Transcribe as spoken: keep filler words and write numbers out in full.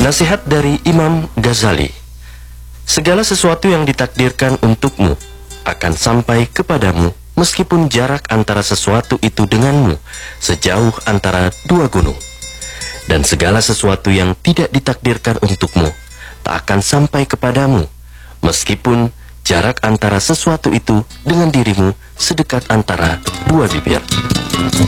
Nasihat dari Imam Ghazali. Segala sesuatu yang ditakdirkan untukmu akan sampai kepadamu, meskipun jarak antara sesuatu itu denganmu sejauh antara dua gunung. Dan segala sesuatu yang tidak ditakdirkan untukmu tak akan sampai kepadamu, meskipun jarak antara sesuatu itu dengan dirimu sedekat antara dua bibir.